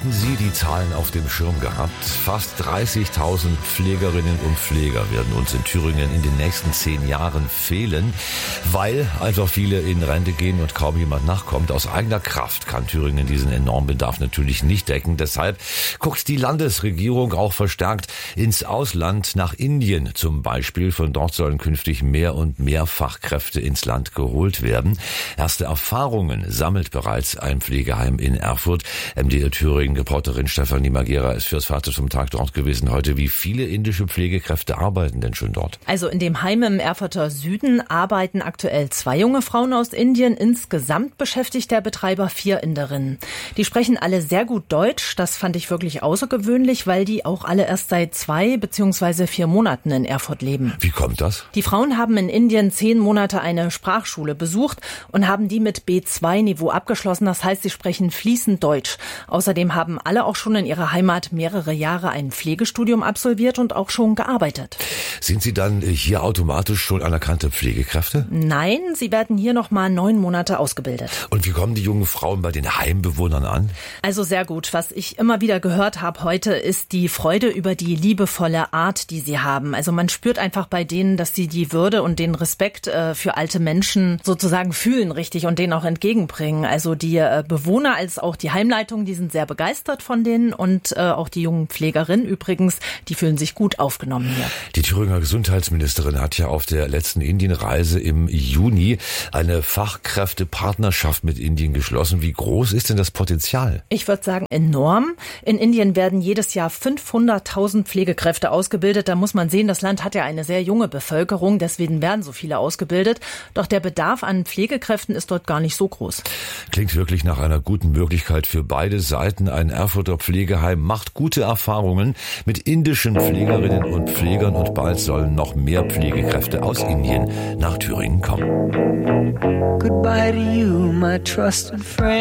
Hätten Sie die Zahlen auf dem Schirm gehabt? Fast 30.000 Pflegerinnen und Pfleger werden uns in Thüringen in den nächsten 10 Jahren fehlen, weil einfach viele in Rente gehen und kaum jemand nachkommt. Aus eigener Kraft kann Thüringen diesen enormen Bedarf natürlich nicht decken. Deshalb guckt die Landesregierung auch verstärkt ins Ausland, nach Indien zum Beispiel. Von dort sollen künftig mehr und mehr Fachkräfte ins Land geholt werden. Erste Erfahrungen sammelt bereits ein Pflegeheim in Erfurt. MDR Thüringen-Reporterin Stefanie Magera ist fürs Fazit vom Tag dort gewesen heute. Wie viele indische Pflegekräfte arbeiten denn schon dort? Also in dem Heim im Erfurter Süden arbeiten aktuell 2 junge Frauen aus Indien. Insgesamt beschäftigt der Betreiber 4 Inderinnen. Die sprechen alle sehr gut Deutsch. Das fand ich wirklich außergewöhnlich, weil die auch alle erst seit 2 bzw. 4 Monaten in Erfurt leben. Wie kommt das? Die Frauen haben in Indien 10 Monate eine Sprachschule besucht und haben die mit B2-Niveau abgeschlossen. Das heißt, sie sprechen fließend Deutsch. Außerdem haben alle auch schon in ihrer Heimat mehrere Jahre ein Pflegestudium absolviert und auch schon gearbeitet. Sind Sie dann hier automatisch schon anerkannte Pflegekräfte? Nein, sie werden hier noch mal 9 Monate ausgebildet. Und wie kommen die jungen Frauen bei den Heimbewohnern an? Also sehr gut. Was ich immer wieder gehört habe heute, ist die Freude über die liebevolle Art, die sie haben. Also man spürt einfach bei denen, dass sie die Würde und den Respekt für alte Menschen sozusagen fühlen richtig und denen auch entgegenbringen. Also die Bewohner als auch die Heimleitung, die sind sehr begeistert von denen und auch die jungen Pflegerinnen übrigens, die fühlen sich gut aufgenommen hier. Die Thüringer Gesundheitsministerin hat ja auf der letzten Indienreise im Juni eine Fachkräftepartnerschaft mit Indien geschlossen. Wie groß ist denn das Potenzial? Ich würde sagen enorm. In Indien werden jedes Jahr 500.000 Pflegekräfte ausgebildet. Da muss man sehen, das Land hat ja eine sehr junge Bevölkerung, deswegen werden so viele ausgebildet. Doch der Bedarf an Pflegekräften ist dort gar nicht so groß. Klingt wirklich nach einer guten Möglichkeit für beide Seiten. Ein Erfurter Pflegeheim macht gute Erfahrungen mit indischen Pflegerinnen und Pflegern und bald sollen noch mehr Pflegekräfte aus Indien nach Thüringen kommen. Goodbye to you, my trusted friend.